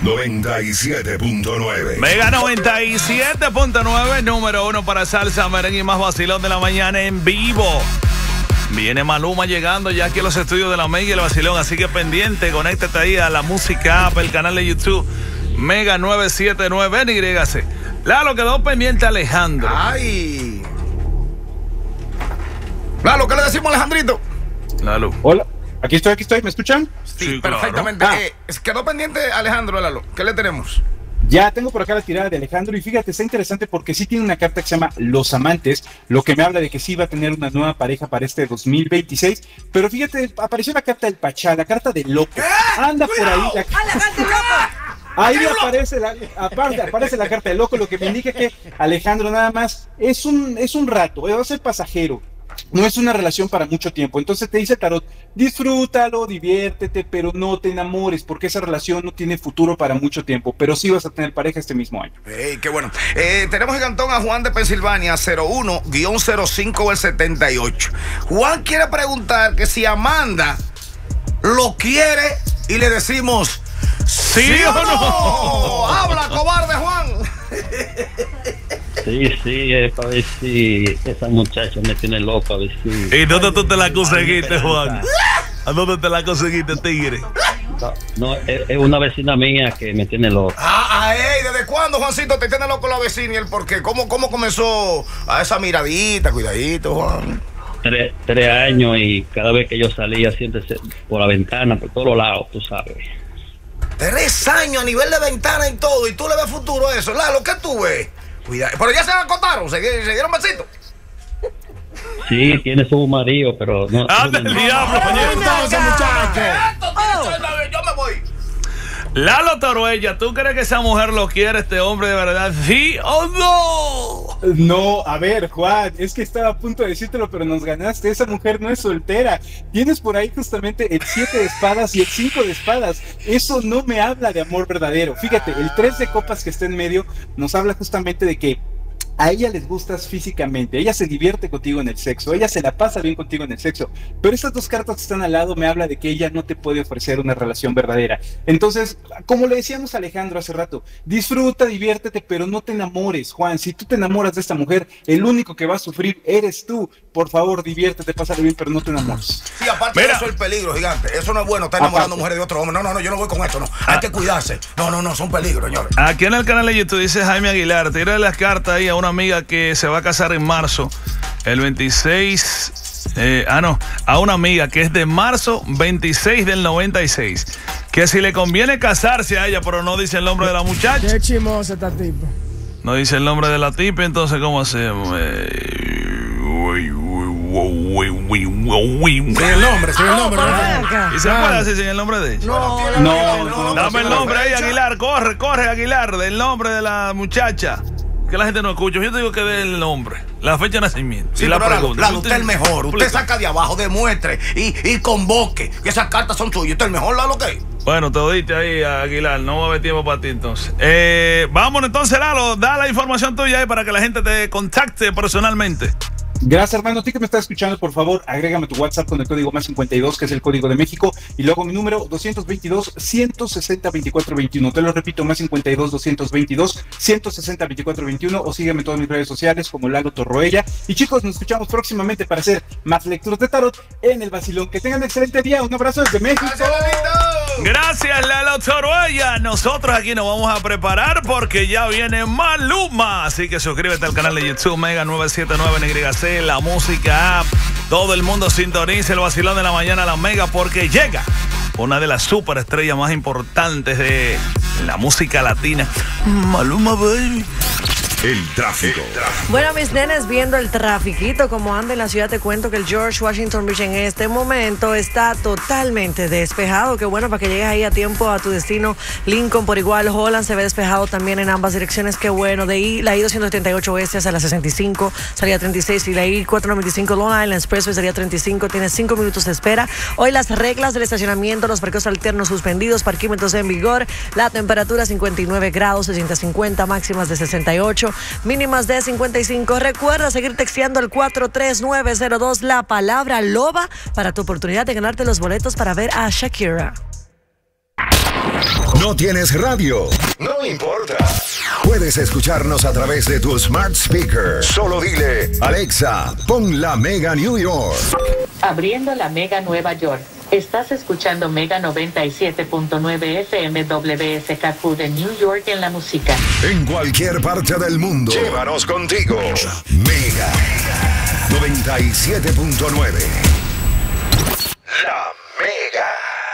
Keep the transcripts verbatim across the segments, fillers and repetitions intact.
noventa y siete punto nueve. Mega noventa y siete punto nueve, número uno para salsa, merengue y más vacilón de la mañana en vivo. Viene Maluma llegando ya aquí a los estudios de la Mega y el vacilón, así que pendiente, conéctate ahí a la música app, el canal de YouTube Mega novecientos setenta y nueve, N Y C. Lalo, quedó pendiente Alejandro. Ay. Lalo, ¿qué le decimos a Alejandrito? Lalo. Hola, aquí estoy, aquí estoy, ¿me escuchan? Sí, Sí, perfectamente. claro. Eh, quedó pendiente Alejandro, Lalo. ¿Qué le tenemos? Ya tengo por acá la tirada de Alejandro y fíjate, está interesante porque sí tiene una carta que se llama Los Amantes, lo que me habla de que sí va a tener una nueva pareja para este dos mil veintiséis, pero fíjate, apareció la carta del Pachá, la carta del loco. Anda por ahí la Ahí aparece la, aparte, aparece la carta del loco, lo que me indica que Alejandro nada más es un, es un rato, va a ser pasajero. No es una relación para mucho tiempo. Entonces te dice el tarot, disfrútalo, diviértete, pero no te enamores, porque esa relación no tiene futuro para mucho tiempo, pero sí vas a tener pareja este mismo año. Hey, qué bueno. Eh, tenemos en Cantón a Juan de Pensilvania, cero uno cero cinco del setenta y ocho. Juan quiere preguntar que si Amanda lo quiere y le decimos ¿Sí, ¿sí o o no? no? Habla, cobarde, Juan. Sí, sí, es para ver si esa muchacha me tiene loco, a ver si... ¿Y dónde tú te la conseguiste, Juan? ¿A dónde te la conseguiste, tigre? No, no, es, es una vecina mía que me tiene loco. Ah, ah, ey, ¿desde cuándo, Juancito, te tiene loco la vecina y el por qué? ¿Cómo, cómo comenzó a esa miradita? Cuidadito, Juan. Tres, tres años y cada vez que yo salía siempre se- por la ventana, por todos lados, tú sabes. Tres años a nivel de ventana y todo, y tú le ves futuro a eso. Lalo, ¿qué tú ves? Cuidado. Pero ya se acotaron, se, se dieron besitos. Sí, tiene su marido, pero no... ¡Anda el diablo, coño! Entonces, muchachos. Yo me voy. Lalo Toruella, ¿tú crees que esa mujer lo quiere, este hombre de verdad? ¿Sí o no? No, a ver, Juan, es que estaba a punto de decírtelo, pero nos ganaste. Esa mujer no es soltera. Tienes por ahí justamente el siete de espadas y el cinco de espadas. Eso no me habla de amor verdadero. Fíjate, el tres de copas que está en medio nos habla justamente de que a ella les gustas físicamente, ella se divierte contigo en el sexo, ella se la pasa bien contigo en el sexo, pero estas dos cartas que están al lado me habla de que ella no te puede ofrecer una relación verdadera. Entonces, como le decíamos a Alejandro hace rato, disfruta, diviértete, pero no te enamores, Juan. Si tú te enamoras de esta mujer, el único que va a sufrir eres tú. Por favor, diviértete, pásalo bien, pero no te enamores. Sí, aparte Mira. de eso, el peligro, gigante. Eso no es bueno, estar enamorando Aparte. mujeres de otro hombre. No, no, no, yo no voy con esto, no. Hay que cuidarse. No, no, no, son peligros, señores. Aquí en el canal de YouTube dice Jaime Aguilar, tira las cartas ahí a una amiga que se va a casar en marzo, el veintiséis, eh, ah no, a una amiga que es de marzo veintiséis del noventa y seis, que si le conviene casarse a ella, pero no dice el nombre de la muchacha, Qué chimosa esta tipa. no dice el nombre de la tipa, entonces ¿cómo hacemos? Eh, Sin el nombre, sin el nombre. ¿Y se puede decir sin el nombre de ella? No, No, no, Dame el nombre ahí, Aguilar, corre, corre, Aguilar, del nombre de la muchacha. Que la gente no escucha. Yo te digo que dé el nombre, la fecha de nacimiento. Sí, y la pero Lalo, pregunta. Lalo, usted es el mejor. Usted saca de abajo, demuestre y, y convoque que esas cartas son suyas. Usted es el mejor, Lalo, ¿qué? Bueno, te lo diste ahí, Aguilar. No va a haber tiempo para ti entonces. Eh, vámonos entonces, Lalo. Da la información tuya ahí para que la gente te contacte personalmente. Gracias, hermano. A ti que me estás escuchando, por favor, agrégame tu WhatsApp con el código más cincuenta y dos, que es el código de México, y luego mi número doscientos veintidós, ciento sesenta, veinticuatro veintiuno. Te lo repito, más cincuenta y dos, doscientos veintidós, ciento sesenta, veinticuatro veintiuno, o sígueme en todas mis redes sociales como Lalo Torroella. Y chicos, nos escuchamos próximamente para hacer más lecturas de tarot en el vacilón. Que tengan un excelente día. Un abrazo desde México. Gracias, Lalo Toruella. Nosotros aquí nos vamos a preparar porque ya viene Maluma. Así que suscríbete al canal de YouTube Mega novecientos setenta y nueve N Y C, la música app. Todo el mundo sintoniza el vacilón de la mañana, la Mega, porque llega una de las superestrellas más importantes de la música latina, Maluma, baby. El tráfico. Bueno, mis nenes, viendo el trafiquito como anda en la ciudad, te cuento que el George Washington Bridge en este momento está totalmente despejado. Qué bueno, para que llegues ahí a tiempo a tu destino. Lincoln por igual, Holland se ve despejado también en ambas direcciones. Qué bueno. De ahí la I doscientos setenta y ocho oeste hacia la sesenta y cinco, salida treinta y seis, y la I cuatrocientos noventa y cinco Long Island Expressway salida treinta y cinco, tienes cinco minutos de espera. Hoy las reglas del estacionamiento, los parqueos alternos suspendidos, parquímetros en vigor. La temperatura cincuenta y nueve grados, se siente cincuenta, máximas de sesenta y ocho. Mínimas de cincuenta y cinco. Recuerda seguir texteando al cuatro tres nueve cero dos la palabra loba para tu oportunidad de ganarte los boletos para ver a Shakira. ¿No tienes radio? No importa. Puedes escucharnos a través de tu smart speaker. Solo dile, Alexa, pon la Mega New York. Abriendo la Mega Nueva York. Estás escuchando Mega noventa y siete punto nueve F M W S K Q de New York en la música. En cualquier parte del mundo. Llévanos contigo. Mega noventa y siete punto nueve. La Mega.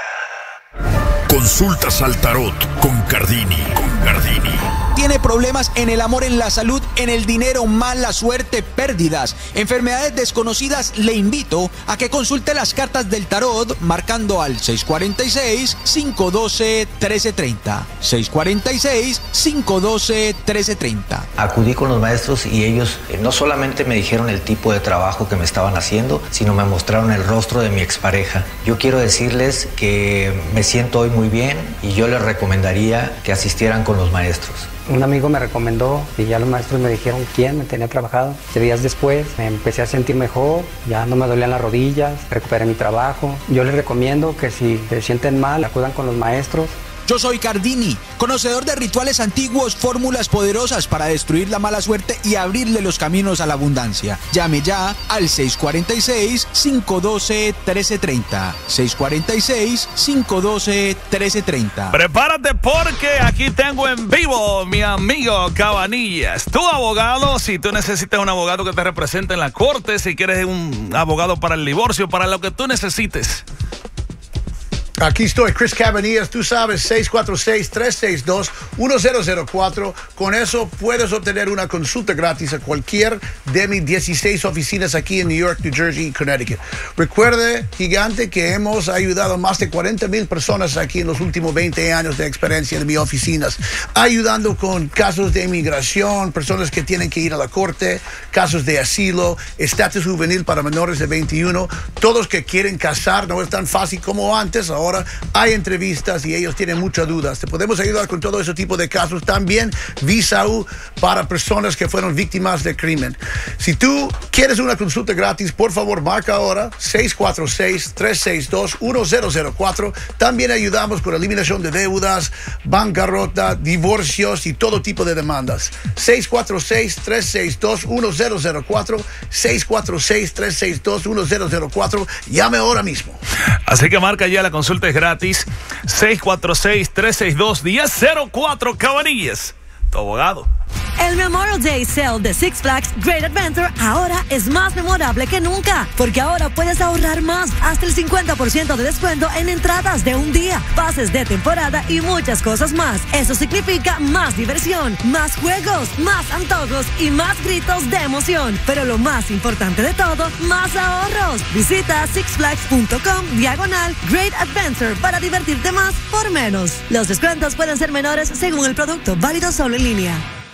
Consultas al tarot con Cardini. Con Cardini. Tiene problemas en el amor, en la salud, en el dinero, mala suerte, pérdidas, enfermedades desconocidas. Le invito a que consulte las cartas del tarot marcando al seis cuatro seis, cinco uno dos, uno tres tres cero. seis cuatro seis, cinco uno dos, uno tres tres cero. Acudí con los maestros y ellos eh, no solamente me dijeron el tipo de trabajo que me estaban haciendo, sino me mostraron el rostro de mi expareja. Yo quiero decirles que me siento hoy muy bien y yo les recomendaría que asistieran con los maestros. Un amigo me recomendó y ya los maestros me dijeron quién me tenía trabajado. Días después me empecé a sentir mejor, ya no me dolían las rodillas, recuperé mi trabajo. Yo les recomiendo que si se sienten mal, acudan con los maestros. Yo soy Cardini, conocedor de rituales antiguos, fórmulas poderosas para destruir la mala suerte y abrirle los caminos a la abundancia. Llame ya al seis cuatro seis, cinco uno dos, uno tres tres cero. seis cuatro seis, cinco uno dos, uno tres tres cero. Prepárate porque aquí tengo en vivo mi amigo Cabanillas. Tu abogado, si tú necesitas un abogado que te represente en la corte, si quieres un abogado para el divorcio, para lo que tú necesites. Aquí estoy, Chris Cabanillas, tú sabes, seis cuatro seis, tres seis dos, uno cero cero cuatro. Con eso puedes obtener una consulta gratis a cualquier de mis dieciséis oficinas aquí en New York, New Jersey y Connecticut. Recuerde, gigante, que hemos ayudado a más de cuarenta mil personas aquí en los últimos veinte años de experiencia de mis oficinas, ayudando con casos de inmigración, personas que tienen que ir a la corte, casos de asilo, estatus juvenil para menores de veintiuno, todos que quieren casar, no es tan fácil como antes. Ahora hay entrevistas y ellos tienen muchas dudas. Te podemos ayudar con todo ese tipo de casos. También Visa U para personas que fueron víctimas de crimen. Si tú quieres una consulta gratis, por favor, marca ahora seis cuatro seis, tres seis dos, uno cero cero cuatro. También ayudamos con eliminación de deudas, bancarrota, divorcios y todo tipo de demandas. seis cuatro seis, tres seis dos, uno cero cero cuatro. seis cuatro seis, tres seis dos, uno cero cero cuatro. Llame ahora mismo. Así que marca ya, la consulta es gratis. seis cuatro seis, tres seis dos, uno cero cero cuatro. Cabanillas, tu abogado. El Memorial Day Sale de Six Flags Great Adventure ahora es más memorable que nunca, porque ahora puedes ahorrar más, hasta el cincuenta por ciento de descuento en entradas de un día, pases de temporada y muchas cosas más. Eso significa más diversión, más juegos, más antojos y más gritos de emoción. Pero lo más importante de todo, más ahorros. Visita sixflags.com diagonal Great Adventure para divertirte más por menos. Los descuentos pueden ser menores según el producto, válido solo en línea.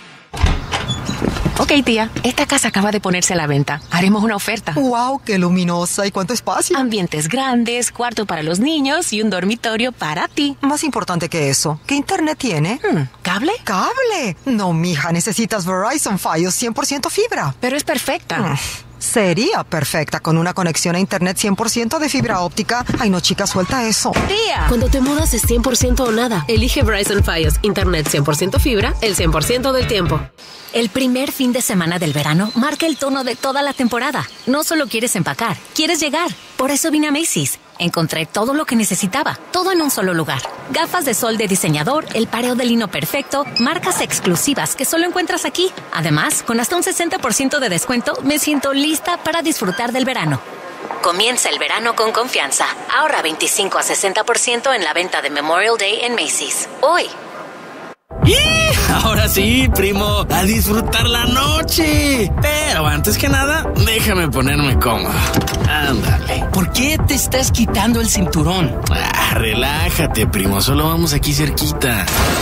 Ok, tía, esta casa acaba de ponerse a la venta. Haremos una oferta. ¡Wow! ¡Qué luminosa! ¿Y cuánto espacio? Ambientes grandes, cuarto para los niños y un dormitorio para ti. Más importante que eso, ¿qué internet tiene? Hmm, ¿cable? ¿Cable? No, mija, necesitas Verizon Fios cien por ciento fibra. Pero es perfecta. Hmm. Sería perfecta con una conexión a internet cien por ciento de fibra óptica. Ay, no, chica, suelta eso. ¡Tía! Cuando te mudas es cien por ciento o nada. Elige Verizon Fios. Internet cien por ciento fibra, el cien por ciento del tiempo. El primer fin de semana del verano marca el tono de toda la temporada. No solo quieres empacar, quieres llegar. Por eso vine a Macy's. Encontré todo lo que necesitaba, todo en un solo lugar. Gafas de sol de diseñador, el pareo de lino perfecto, marcas exclusivas que solo encuentras aquí. Además, con hasta un sesenta por ciento de descuento, me siento lista para disfrutar del verano. Comienza el verano con confianza. Ahorra veinticinco a sesenta por ciento en la venta de Memorial Day en Macy's. Hoy. ¡Y! Ahora sí, primo, a disfrutar la noche. Pero antes que nada, déjame ponerme cómodo. Ándale. ¿Por qué te estás quitando el cinturón? Ah, relájate, primo, solo vamos aquí cerquita.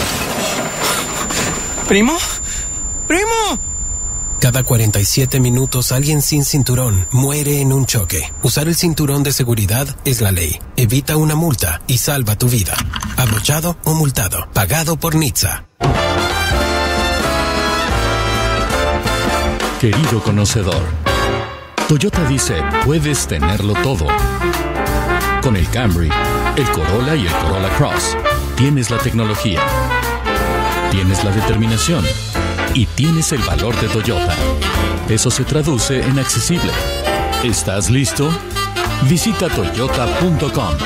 ¿Primo? ¡Primo! Cada cuarenta y siete minutos alguien sin cinturón muere en un choque. Usar el cinturón de seguridad es la ley. Evita una multa y salva tu vida. Abrochado o multado. Pagado por N H T S A. Querido conocedor, Toyota dice, puedes tenerlo todo. Con el Camry, el Corolla y el Corolla Cross. Tienes la tecnología, tienes la determinación y tienes el valor de Toyota. Eso se traduce en accesible. ¿Estás listo? Visita toyota punto com.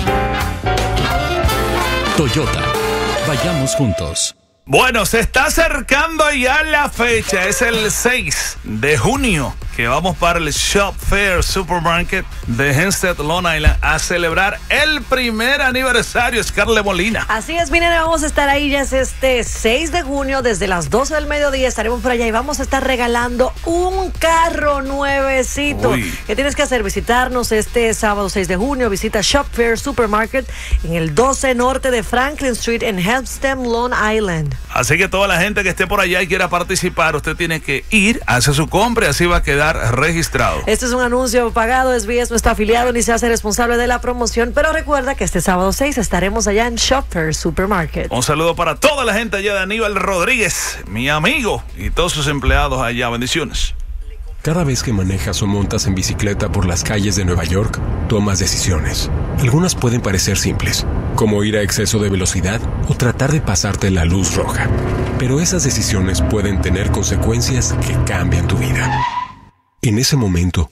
Toyota, vayamos juntos. Bueno, se está acercando ya la fecha, es el seis de junio, que vamos para el Shop Fair Supermarket de Hempstead, Long Island, a celebrar el primer aniversario, Scarlett Molina. Así es, mi nene, vamos a estar ahí, ya es este seis de junio, desde las doce del mediodía estaremos por allá y vamos a estar regalando un carro nuevecito. Uy. ¿Qué tienes que hacer? Visitarnos este sábado seis de junio, visita Shop Fair Supermarket en el doce norte de Franklin Street en Hempstead, Long Island. Así que toda la gente que esté por allá y quiera participar, usted tiene que ir, hace su compra y así va a quedar registrado. Este es un anuncio pagado, S B S no está afiliado ni se hace responsable de la promoción, pero recuerda que este sábado seis estaremos allá en Shop Fair Supermarket. Un saludo para toda la gente allá de Aníbal Rodríguez, mi amigo, y todos sus empleados allá. Bendiciones. Cada vez que manejas o montas en bicicleta por las calles de Nueva York, tomas decisiones. Algunas pueden parecer simples, como ir a exceso de velocidad o tratar de pasarte la luz roja. Pero esas decisiones pueden tener consecuencias que cambian tu vida. En ese momento,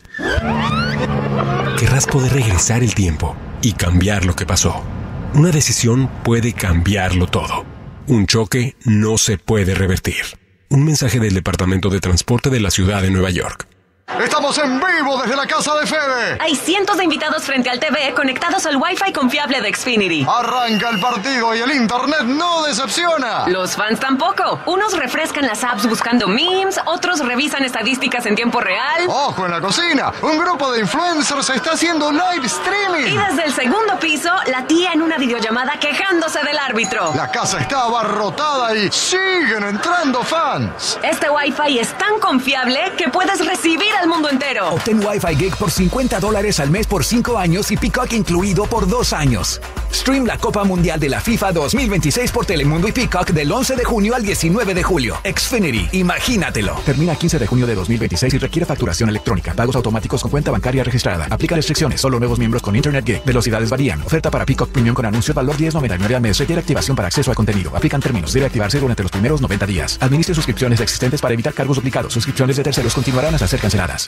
querrás poder regresar el tiempo y cambiar lo que pasó. Una decisión puede cambiarlo todo. Un choque no se puede revertir. Un mensaje del Departamento de Transporte de la Ciudad de Nueva York. Estamos en vivo desde la casa de Fede. Hay cientos de invitados frente al T V conectados al Wi-Fi confiable de Xfinity. Arranca el partido y el internet no decepciona. Los fans tampoco. Unos refrescan las apps buscando memes, otros revisan estadísticas en tiempo real. ¡Ojo en la cocina! Un grupo de influencers está haciendo live streaming. Y desde el segundo piso, la tía en una videollamada quejándose del árbitro. La casa está abarrotada y siguen entrando fans. Este Wi-Fi es tan confiable que puedes recibir al mundo entero. Obtén Wi-Fi Gig por cincuenta dólares al mes por cinco años y Peacock incluido por dos años. Stream la Copa Mundial de la FIFA dos mil veintiséis por Telemundo y Peacock del once de junio al diecinueve de julio. Xfinity, imagínatelo. Termina quince de junio de dos mil veintiséis y requiere facturación electrónica. Pagos automáticos con cuenta bancaria registrada. Aplica restricciones. Solo nuevos miembros con Internet Gig. Velocidades varían. Oferta para Peacock Premium con anuncio. Valor diez noventa y nueve al mes. Requiere activación para acceso a contenido. Aplican términos. Debe activarse durante los primeros noventa días. Administre suscripciones existentes para evitar cargos duplicados. Suscripciones de terceros continuarán hasta ser canceladas.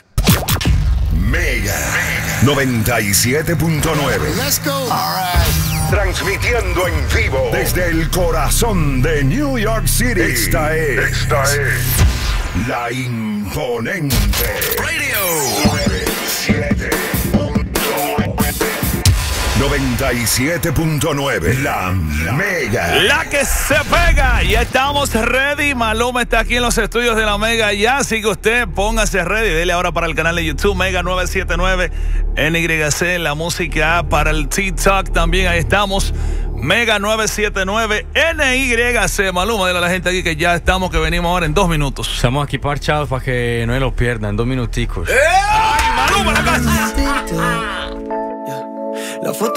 Mega noventa y siete punto nueve. Let's go. All right. Transmitiendo en vivo desde el corazón de New York City. Esta es, esta es la imponente Radio noventa y siete punto nueve. La Mega. La que se pega. Ya estamos ready. Maluma está aquí en los estudios de la Mega ya. Así que usted póngase ready. Dele ahora para el canal de YouTube Mega nueve siete nueve N Y C. La música para el TikTok también. Ahí estamos. Mega nueve siete nueve N Y C. Maluma, dile a la gente aquí que ya estamos, que venimos ahora en dos minutos. Estamos aquí parchados para que no los pierdan. Dos minuticos. ¡Eh! ¡Ay, Maluma, la casa! La foto